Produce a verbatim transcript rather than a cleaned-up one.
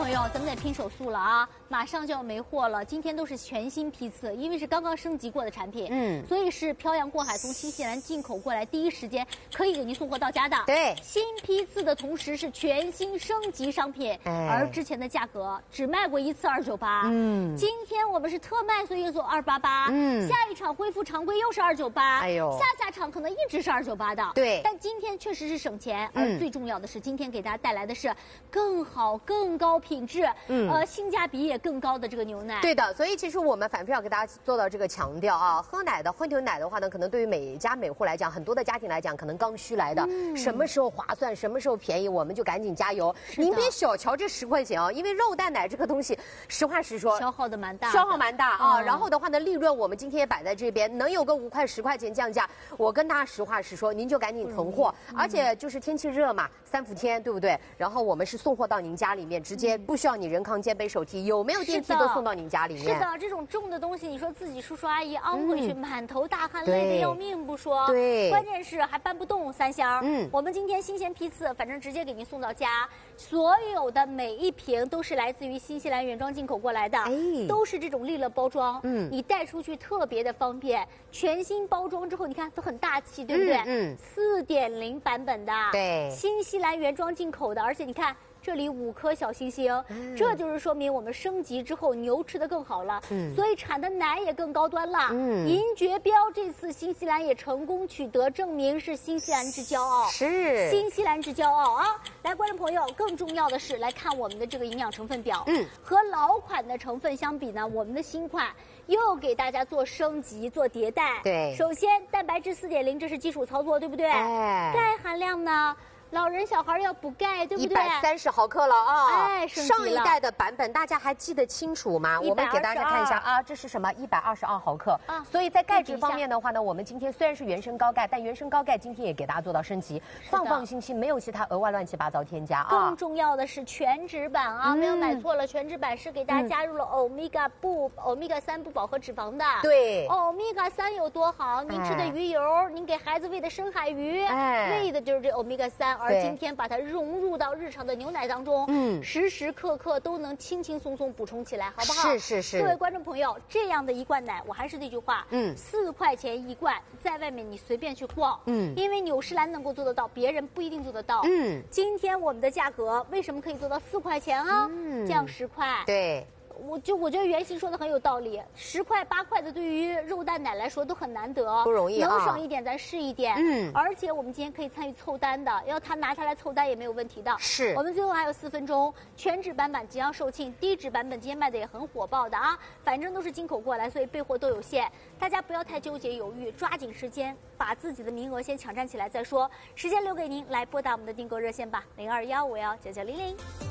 朋友，咱们得拼手速了啊！马上就要没货了。今天都是全新批次，因为是刚刚升级过的产品，嗯，所以是漂洋过海从新西兰进口过来，第一时间可以给您送货到家的。 对， 新批次的同时是全新升级商品，哎、而之前的价格只卖过一次二九八，嗯，今天我们是特卖，所以做二八八，嗯，下一场恢复常规又是二九八，哎呦，下下场可能一直是二九八的，对，但今天确实是省钱，而最重要的是，今天给大家带来的是更好、更高品质，嗯，呃，性价比也更高的这个牛奶。 对的，所以其实我们反复要给大家做到这个强调啊，喝奶的喝牛奶的话呢，可能对于每家每户来讲，很多的家庭来讲，可能刚需来的，嗯、什么时候划算，什么时候便宜，我们就赶紧加油。您别小瞧这十块钱啊，因为肉蛋奶这个东西，实话实说， 消耗的蛮大， 消耗蛮大啊。嗯、然后的话呢，利润我们今天也摆在这边，能有个五块十块钱降价，我跟大家实话实说，您就赶紧囤货。嗯、而且就是天气热嘛，三伏天，对不对？然后我们是送货到您家里面，直接不需要你人扛肩背手提，有没有电梯都送到您家里面。 是的，这种重的东西，你说自己叔叔阿姨昂回去，嗯、满头大汗，累得要命不说， 对， 关键是还搬不动三箱。嗯，我们今天新鲜批次，反正直接给您送到家，所有的每一瓶都是来自于新西兰原装进口过来的，哎，都是这种利乐包装，嗯，你带出去特别的方便。全新包装之后，你看都很大气，对不对？嗯，四点零版本的，对，新西兰原装进口的，而且你看。这里五颗小星星，嗯、这就是说明我们升级之后牛吃的更好了，嗯、所以产的奶也更高端了。嗯、银爵标这次新西兰也成功取得证明，是新西兰之骄傲，是新西兰之骄傲啊！来，观众朋友，更重要的是来看我们的这个营养成分表，嗯，和老款的成分相比呢，我们的新款又给大家做升级、做迭代。对，首先蛋白质四点零，这是基础操作，对不对？哎，钙含量呢？老人小孩要补钙，对不对？一百三十毫克了啊！哎，上一代的版本大家还记得清楚吗？我们给大家看一下啊，这是什么？一百二十二毫克啊！所以在钙质方面的话呢，我们今天虽然是原生高钙，但原生高钙今天也给大家做到升级，放放心心，没有其他额外乱七八糟添加啊。 更重要的是全脂版啊，没有买错了，全脂版是给大家加入了欧米伽不欧米伽三不饱和脂肪的。对，欧米伽三有多好？您吃的鱼油，您给孩子喂的深海鱼，喂的就是这欧米伽三。而今天把它融入到日常的牛奶当中，嗯，时时刻刻都能轻轻松松补充起来，好不好？是是是。各位观众朋友，这样的一罐奶，我还是那句话，嗯，四块钱一罐，在外面你随便去逛，嗯，因为纽诗兰能够做得到，别人不一定做得到，嗯，今天我们的价格为什么可以做到四块钱啊？嗯，降十块，对。我就我觉得袁鑫说的很有道理，十块八块的对于肉蛋奶来说都很难得，不容易啊。能省一点咱是一点，嗯。而且我们今天可以参与凑单的，要他拿下来凑单也没有问题的。是。我们最后还有四分钟，全脂版本即将售罄，低脂版本今天卖的也很火爆的啊。反正都是进口过来，所以备货都有限，大家不要太纠结犹豫，抓紧时间把自己的名额先抢占起来再说。时间留给您，来拨打我们的订购热线吧，零二幺五幺九九零零。